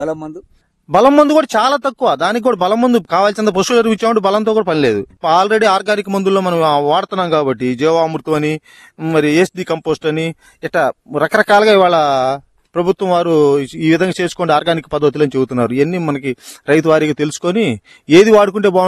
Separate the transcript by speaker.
Speaker 1: బలం మందు
Speaker 2: బలం మందు కూడా చాలా తక్కువ. దానికి కూడా బలం మందు కావాల్సినంత పశువుల ఎరువు ఇచ్చామంటే బలంతో కూడా పని లేదు. ఆల్రెడీ ఆర్గానిక్ మందుల్లో మనం వాడుతున్నాం కాబట్టి జీవామృతం అని, మరి ఏస్ది కంపోస్ట్ అని, ఇట్లా రకరకాలుగా ఇవాళ ప్రభుత్వం వారు ఈ విధంగా చేసుకోండి ఆర్గానిక్ పద్ధతులు అని చెబుతున్నారు. ఇవన్నీ మనకి రైతు వారికి తెలుసుకొని ఏది వాడుకుంటే బాగుంటుంది